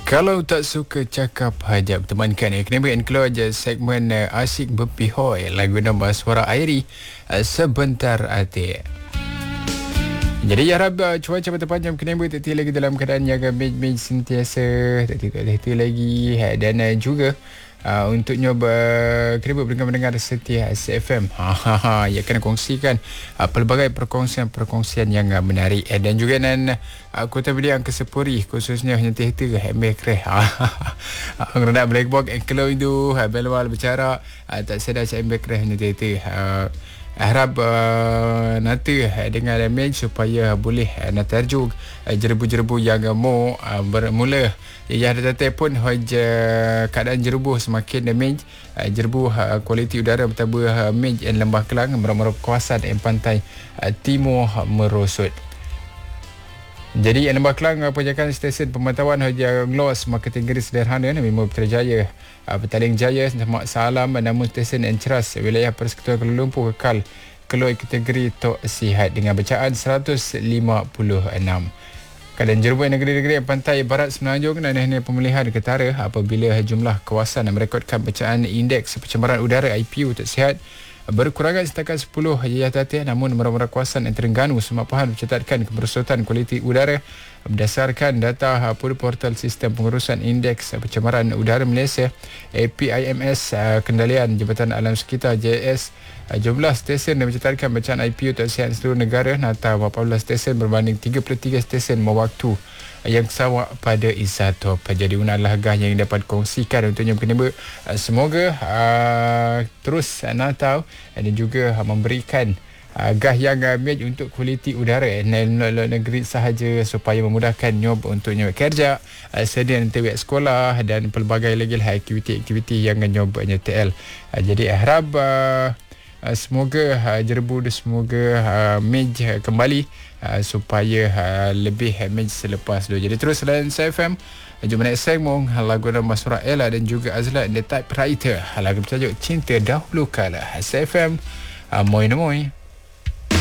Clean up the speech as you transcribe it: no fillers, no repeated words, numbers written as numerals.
Kalau tak suka cakap, hajap temankan. Kena keluar je segmen Asyik Berpihoi. Lagu nama Suara Airi, Sebentar Hati. Jadi harap cuaca bertepanjang kena terti lagi dalam keadaan yang mej sentiasa terti lagi. Dan juga untuk nyoba kena pendengar setia SFM. Ya kena kongsikan pelbagai perkongsian yang menarik. Dan juga Kota Beliang ke Sepuri, khususnya henti-henti MBK. Nak black box kalau itu belwal bicara tak sedar MBK henti-henti. Harap nanti dengan damage supaya boleh nak terjuk jerebu-jerebu yang mau bermula. Ya ada pun keadaan jerebu semakin damage. Jerebu kualiti udara bertambah damage dan Lembah Kelang merap-merap kawasan pantai timur merosot. Jadi Lembah Kelang penjagaan stesen pemantauan Nglos kategori sederhana Mimo Putrajaya, Petaling Jaya, Mak Salam, namun stesen Enceras wilayah Persekutuan Kuala Lumpur kekal keluar kategori Tok Sihat dengan bacaan 156. Keadaan jerebu negeri-negeri pantai barat Semenanjung dan pemilihan ketara apabila jumlah kawasan merekodkan bacaan indeks pencemaran udara IPU tak sihat berkurangan setakat 10 jajah namun merata-rata kawasan Terengganu Semapahan mencatatkan kemerosotan kualiti udara berdasarkan data portal sistem pengurusan indeks pencemaran udara Malaysia APIMS Kendalian Jabatan Alam Sekitar JS. Jumlah stesen yang mencatatkan bacaan IPU tak sihat seluruh negara atau 14 stesen berbanding 33 stesen mewaktu yang sama pada isatop. Jadi unalah gah yang dapat kongsikan untuknya berkenaan. Semoga terus Natal dan juga memberikan gah yang match untuk kualiti udara negeri sahaja supaya memudahkan nyob untuk nyob kerja, sedia nanti sekolah dan pelbagai lagi aktiviti-aktiviti yang nyob TL. Jadi harap semoga jerebu semoga match kembali supaya lebih match selepas dulu. Jadi terus layan SFM. Jom naik segmen lagu nama Surah Ella dan juga Azlan The Typewriter. Lagu bertajuk Cinta Dahulu Kala. SFM Moi Moi.